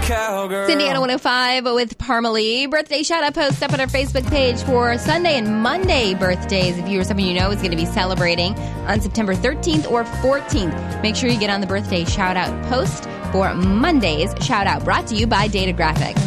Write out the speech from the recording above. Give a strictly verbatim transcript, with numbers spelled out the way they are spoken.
cowgirl. Cindy on one oh five with Parmalee. Birthday shout-out post up on our Facebook page for Sunday and Monday birthdays. If you or someone you know is going to be celebrating on September thirteenth or fourteenth, make sure you get on the birthday shout-out post for Monday's shout-out. Brought to you by Data Graphics.